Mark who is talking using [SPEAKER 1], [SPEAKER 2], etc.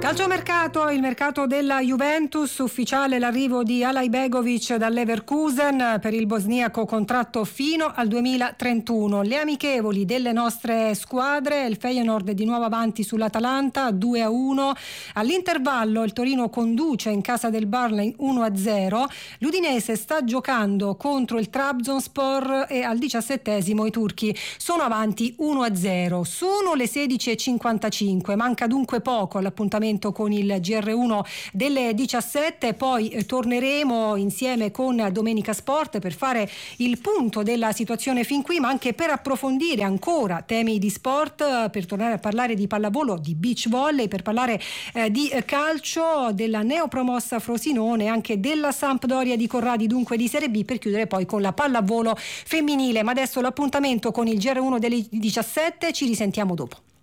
[SPEAKER 1] Calciomercato, il mercato della Juventus, ufficiale l'arrivo di Alajbegovic dall'Leverkusen, per il bosniaco contratto fino al 2031. Le amichevoli delle nostre squadre, il Feyenoord è di nuovo avanti sull'Atalanta 2-1, all'intervallo il Torino conduce in casa del Burnley 1-0, l'Udinese sta giocando contro il Trabzonspor e al 17esimo i turchi sono avanti 1-0. Sono le 16:55, manca dunque poco all'appuntamento con il GR1 delle 17, poi torneremo insieme con Domenica Sport per fare il punto della situazione fin qui, ma anche per approfondire ancora temi di sport, per tornare a parlare di pallavolo, di beach volley, per parlare di calcio, della neopromossa Frosinone e anche della Sampdoria di Corradi, dunque di Serie B, per chiudere poi con la pallavolo femminile. Ma adesso l'appuntamento con il GR1 delle 17, ci risentiamo dopo.